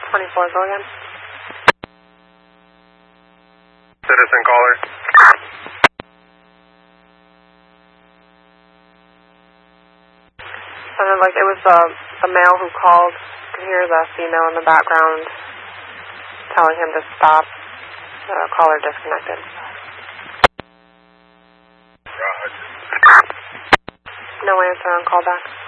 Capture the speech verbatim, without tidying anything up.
twenty-four, go again. Citizen caller. Sounded like it was the, the male who called. You can hear the female in the background telling him to stop. The caller disconnected. Roger. No answer on callback.